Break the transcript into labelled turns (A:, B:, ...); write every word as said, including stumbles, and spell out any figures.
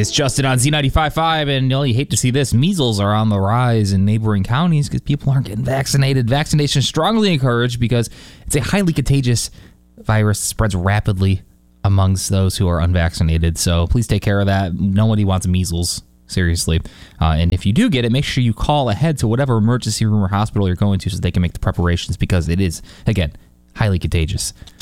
A: It's Justin on Z ninety-five point five, and you know, you hate to see this. Measles are on the rise in neighboring counties because people aren't getting vaccinated. Vaccination is strongly encouraged because it's a highly contagious virus, spreads rapidly amongst those who are unvaccinated. So please take care of that. Nobody wants measles, seriously. Uh, and if you do get it, make sure you call ahead to whatever emergency room or hospital you're going to so they can make the preparations, because it is, again, highly contagious.